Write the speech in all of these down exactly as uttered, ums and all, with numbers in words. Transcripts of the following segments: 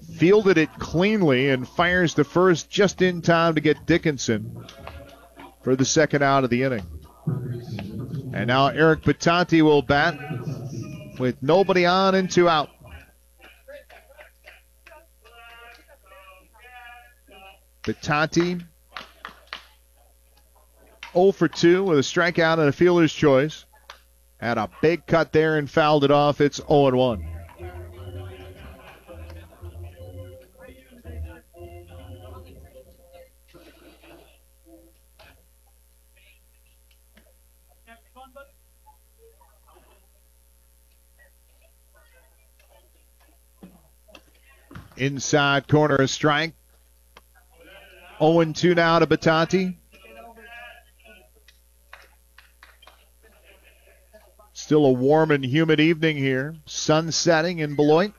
fielded it cleanly and fires to first just in time to get Dickinson for the second out of the inning. And now Eric Batanti will bat with nobody on and two out. Batanti oh for two with a strikeout and a fielder's choice. Had a big cut there and fouled it off. It's oh and one. Inside corner, a strike. oh and two now to Batanti. Still a warm and humid evening here. Sun setting in Beloit.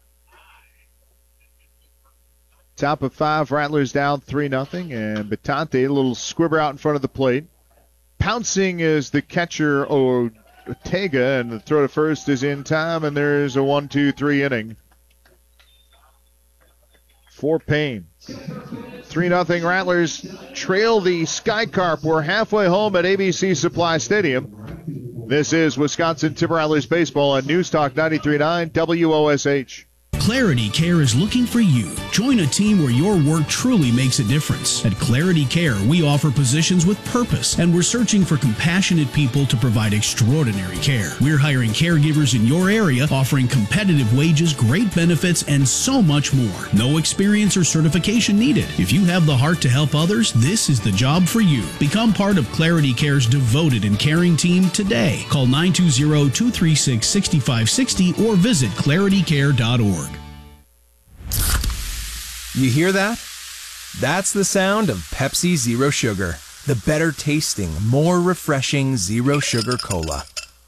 Top of five, Rattlers down three nothing. And Batanti, a little squibber out in front of the plate. Pouncing is the catcher, Ortega, and the throw to first is in time, and there's a one two three inning for Payne. three nothing Rattlers trail the Sky Carp. We're halfway home at A B C Supply Stadium. This is Wisconsin Timber Rattlers baseball on News Talk ninety-three point nine W O S H. Clarity Care is looking for you. Join a team where your work truly makes a difference. At Clarity Care, we offer positions with purpose, and we're searching for compassionate people to provide extraordinary care. We're hiring caregivers in your area, offering competitive wages, great benefits, and so much more. No experience or certification needed. If you have the heart to help others, this is the job for you. Become part of Clarity Care's devoted and caring team today. Call nine two zero, two three six, six five six zero or visit clarity care dot org. You hear that? That's the sound of Pepsi Zero Sugar, the better tasting, more refreshing Zero Sugar Cola.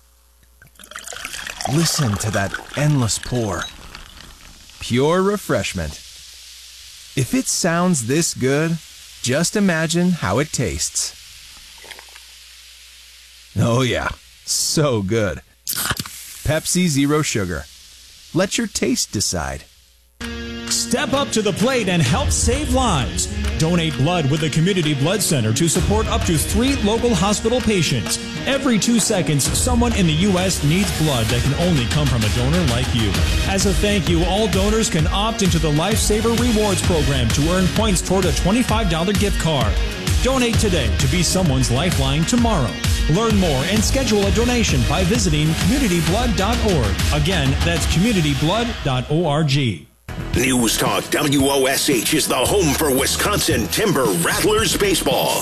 Listen to that endless pour. Pure refreshment. If it sounds this good, just imagine how it tastes. Oh yeah, so good. Pepsi Zero Sugar. Let your taste decide. Step up to the plate and help save lives. Donate blood with the Community Blood Center to support up to three local hospital patients. Every two seconds, someone in the U S needs blood that can only come from a donor like you. As a thank you, all donors can opt into the Lifesaver Rewards program to earn points toward a twenty-five dollars gift card. Donate today to be someone's lifeline tomorrow. Learn more and schedule a donation by visiting community blood dot org. Again, that's community blood dot org. News Talk W O S H is the home for Wisconsin Timber Rattlers baseball.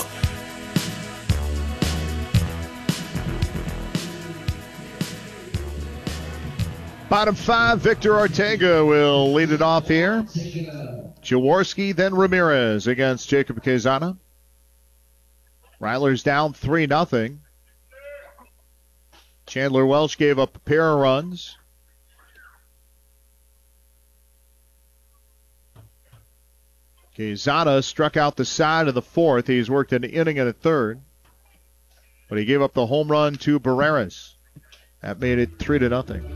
Bottom five, Victor Ortega will lead it off here. Jaworski, then Ramirez against Jacob Quezada. Rattlers down three nothing. Chandler Welch gave up a pair of runs. Quezada struck out the side of the fourth. He's worked an inning and a third. But he gave up the home run to Barreras. That made it three to nothing.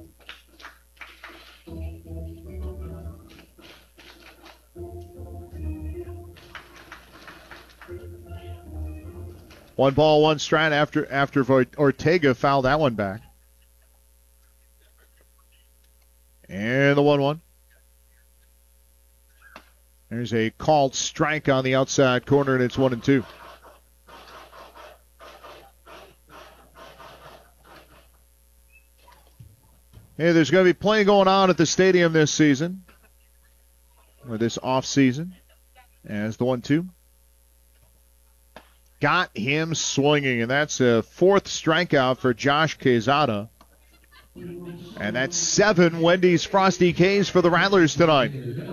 One ball, one strike after after Ortega fouled that one back. And the one one. There's a called strike on the outside corner, and it's one and two. Hey, there's going to be plenty going on at the stadium this season, or this off season, as the one two. Got him swinging, and that's a fourth strikeout for Josh Quezada. And that's seven Wendy's Frosty K's for the Rattlers tonight.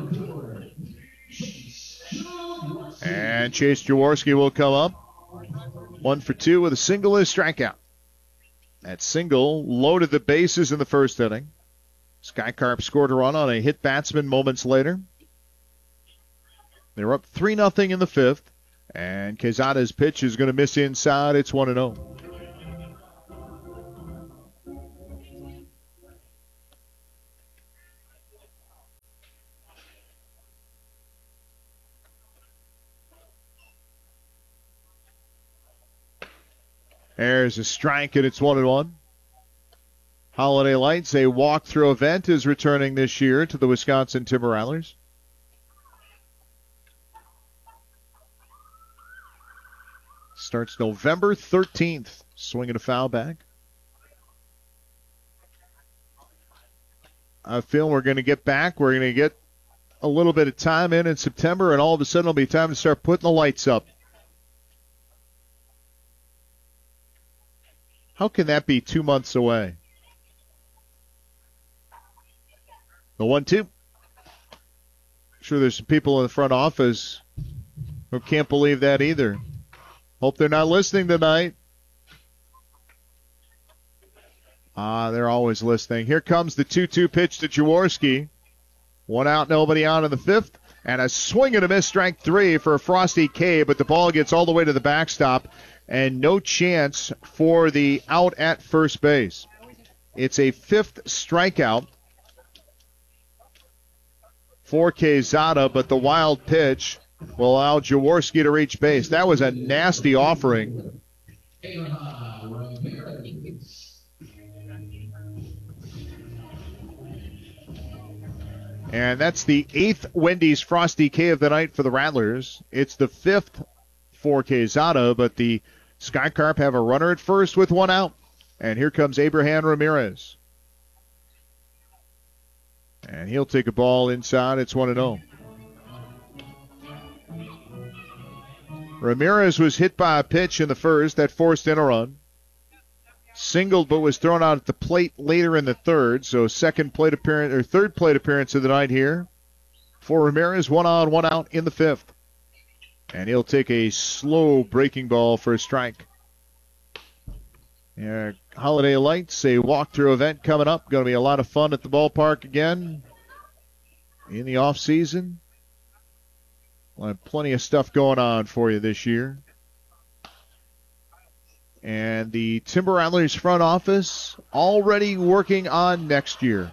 And Chase Jaworski will come up. One for two with a single and a strikeout. That single loaded the bases in the first inning. Sky Carp scored a run on a hit batsman moments later. They're up three nothing in the fifth. And Quezada's pitch is going to miss inside. It's one and oh. There's a strike, and it's one and one. Holiday Lights, a walkthrough event, is returning this year to the Wisconsin Timber Rattlers. Starts November thirteenth. Swinging a foul back. I feel we're going to get back. We're going to get a little bit of time in in September, and all of a sudden it'll be time to start putting the lights up. How can that be two months away? The one two. Sure, there's some people in the front office who can't believe that either. Hope they're not listening tonight. Ah, they're always listening. Here comes the two two pitch to Jaworski. One out, nobody on in the fifth. And a swing and a miss, strike three for Frosty K, but the ball gets all the way to the backstop, and no chance for the out at first base. It's a fifth strikeout for Quezada, but the wild pitch will allow Jaworski to reach base. That was a nasty offering. And that's the eighth Wendy's Frosty K of the night for the Rattlers. It's the fifth for Quezada, but the Skycarp have a runner at first with one out. And here comes Abraham Ramirez. And he'll take a ball inside. It's one and oh. Ramirez was hit by a pitch in the first that forced in a run. Singled but was thrown out at the plate later in the third. So second plate appearance or third plate appearance of the night here for Ramirez. One on, one out in the fifth. And he'll take a slow breaking ball for a strike. Yeah, Holiday Lights, a walkthrough event coming up. Going to be a lot of fun at the ballpark again in the off season. We'll have plenty of stuff going on for you this year. And the Timber Rattlers front office already working on next year.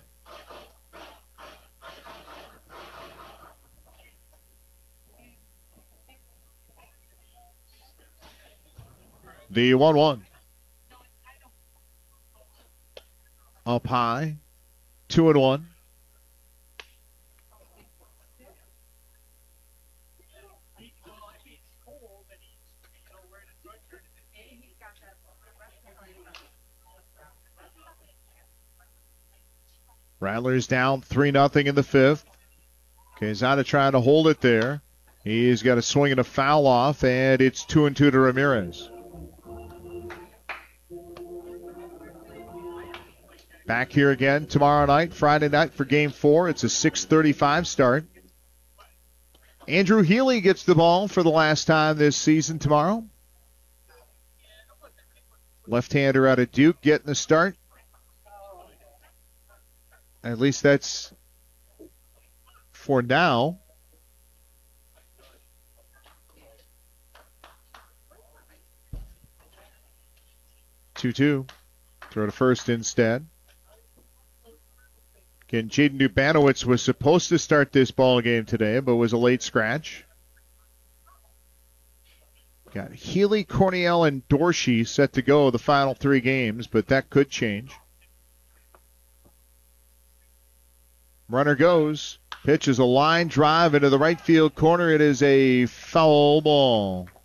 The one one. Up high. two and one. Rattlers down three nothing in the fifth. Quezada trying to hold it there. He's got a swing and a foul off, and it's two and two to Ramirez. Back here again tomorrow night, Friday night for game four. It's a six thirty-five start. Andrew Healy gets the ball for the last time this season tomorrow. Left-hander out of Duke getting the start. At least that's for now. two two. Throw to first instead. Again, Jaden Dubanowitz was supposed to start this ball game today, but was a late scratch. Got Healy, Corniel, and Dorsey set to go the final three games, but that could change. Runner goes. Pitch is a line drive into the right field corner. It is a foul ball.